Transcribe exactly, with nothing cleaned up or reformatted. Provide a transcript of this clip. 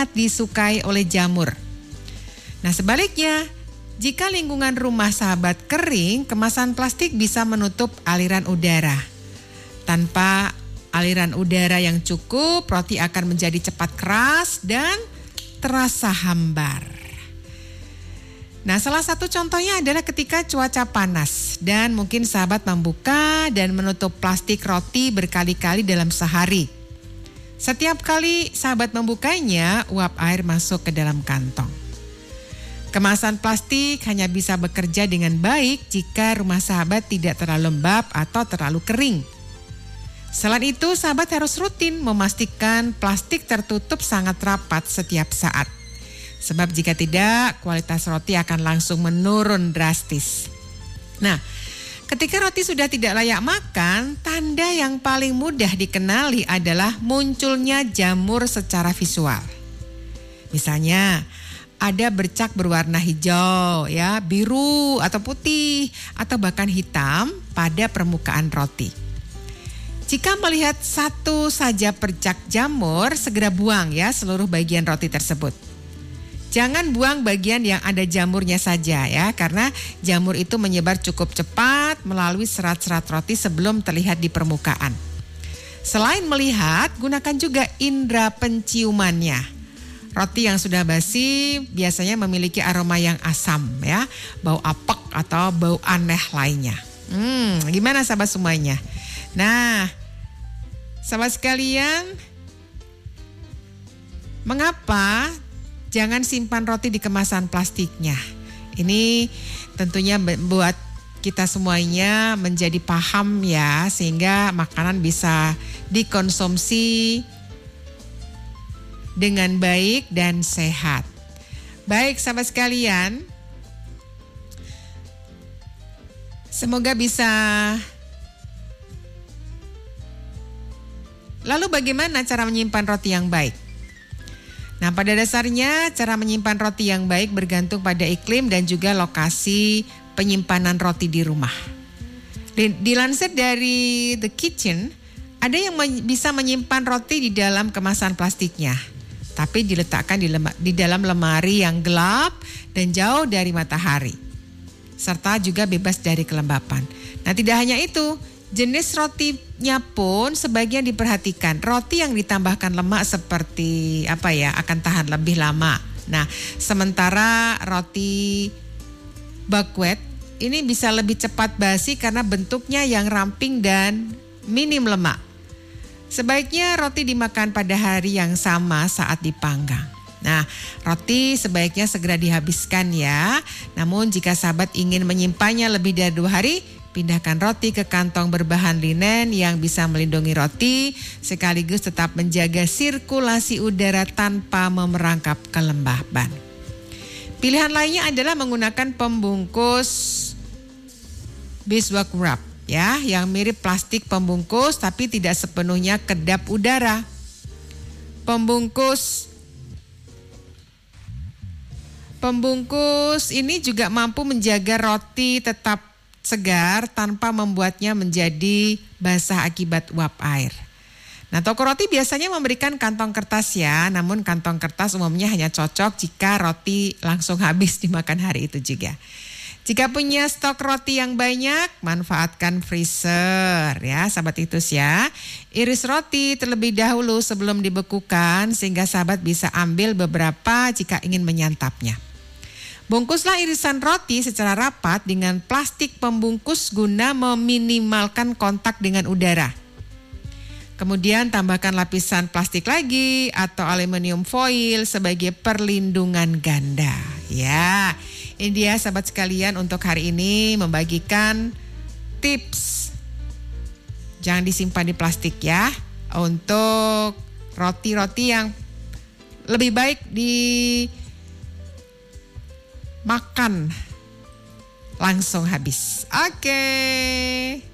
sangat disukai oleh jamur. Nah sebaliknya, jika lingkungan rumah sahabat kering, kemasan plastik bisa menutup aliran udara. Tanpa aliran udara yang cukup, roti akan menjadi cepat keras dan terasa hambar. Nah, salah satu contohnya adalah ketika cuaca panas dan mungkin sahabat membuka dan menutup plastik roti berkali-kali dalam sehari. Setiap kali sahabat membukanya, uap air masuk ke dalam kantong. Kemasan plastik hanya bisa bekerja dengan baik jika rumah sahabat tidak terlalu lembab atau terlalu kering. Selain itu, sahabat harus rutin memastikan plastik tertutup sangat rapat setiap saat. Sebab jika tidak, kualitas roti akan langsung menurun drastis. Nah, ketika roti sudah tidak layak makan, tanda yang paling mudah dikenali adalah munculnya jamur secara visual. Misalnya, ada bercak berwarna hijau, ya, biru atau putih atau bahkan hitam pada permukaan roti. Jika melihat satu saja bercak jamur, segera buang ya seluruh bagian roti tersebut. Jangan buang bagian yang ada jamurnya saja ya, karena jamur itu menyebar cukup cepat melalui serat-serat roti sebelum terlihat di permukaan. Selain melihat, gunakan juga indera penciumannya. Roti yang sudah basi biasanya memiliki aroma yang asam ya, bau apek atau bau aneh lainnya. Hmm, gimana sahabat semuanya? Nah, sahabat sekalian, mengapa jangan simpan roti di kemasan plastiknya? Ini tentunya buat kita semuanya menjadi paham ya, sehingga makanan bisa dikonsumsi dengan baik dan sehat. Baik sahabat sekalian, semoga bisa. Lalu bagaimana cara menyimpan roti yang baik? Nah, pada dasarnya cara menyimpan roti yang baik bergantung pada iklim dan juga lokasi penyimpanan roti di rumah. Dilansir dari The Kitchen, ada yang men- bisa menyimpan roti di dalam kemasan plastiknya, tapi diletakkan di, lema- di dalam lemari yang gelap dan jauh dari matahari, serta juga bebas dari kelembapan. Nah, tidak hanya itu, jenis rotinya pun sebagian diperhatikan. Roti yang ditambahkan lemak seperti apa ya akan tahan lebih lama. Nah, sementara roti buckwheat ini bisa lebih cepat basi karena bentuknya yang ramping dan minim lemak. Sebaiknya roti dimakan pada hari yang sama saat dipanggang. Nah, roti sebaiknya segera dihabiskan ya. Namun jika sahabat ingin menyimpannya lebih dari dua hari, pindahkan roti ke kantong berbahan linen yang bisa melindungi roti sekaligus tetap menjaga sirkulasi udara tanpa memerangkap kelembaban. Pilihan lainnya adalah menggunakan pembungkus beeswax wrap ya, yang mirip plastik pembungkus tapi tidak sepenuhnya kedap udara. Pembungkus Pembungkus ini juga mampu menjaga roti tetap segar tanpa membuatnya menjadi basah akibat uap air. Nah, toko roti biasanya memberikan kantong kertas ya, namun kantong kertas umumnya hanya cocok jika roti langsung habis dimakan hari itu juga. Jika punya stok roti yang banyak, manfaatkan freezer ya, sahabat Itus ya. Iris roti terlebih dahulu sebelum dibekukan sehingga sahabat bisa ambil beberapa jika ingin menyantapnya. Bungkuslah irisan roti secara rapat dengan plastik pembungkus guna meminimalkan kontak dengan udara. Kemudian tambahkan lapisan plastik lagi atau aluminium foil sebagai perlindungan ganda. Ya, ini dia sahabat sekalian untuk hari ini membagikan tips. Jangan disimpan di plastik ya. Untuk roti-roti yang lebih baik di makan langsung habis. Oke.